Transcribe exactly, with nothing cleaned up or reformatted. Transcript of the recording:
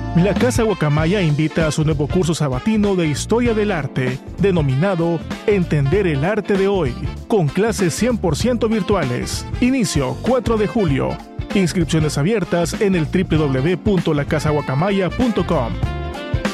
La Casa Guacamaya invita a su nuevo curso sabatino de Historia del Arte, denominado Entender el Arte de Hoy, con clases cien por ciento virtuales. Inicio cuatro de julio. Inscripciones abiertas en el doble u doble u doble u punto la casa guacamaya punto com.